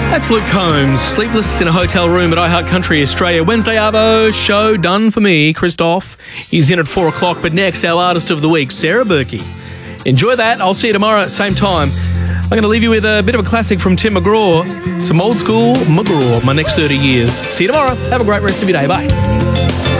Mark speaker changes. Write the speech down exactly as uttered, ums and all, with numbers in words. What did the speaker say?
Speaker 1: That's Luke Combs, Sleepless in a Hotel Room at iHeart Country Australia. Wednesday Arvo show done for me, Christoph. He's in at four o'clock, but next, our artist of the week, Sarah Berkey. Enjoy that. I'll see you tomorrow at same time. I'm going to leave you with a bit of a classic from Tim McGraw, some old school McGraw, my next thirty years. See you tomorrow. Have a great rest of your day. Bye.